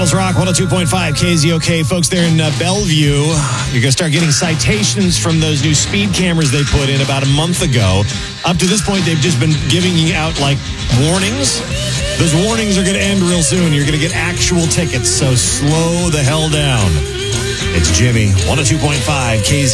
Rock 102.5 KZOK. Folks there in Bellevue, you're going to start getting citations from those new speed cameras they put in about a month ago. Up to this point, they've just been giving out, warnings. Those warnings are going to end real soon. You're going to get actual tickets, so slow the hell down. It's Jimmy, 102.5 KZOK.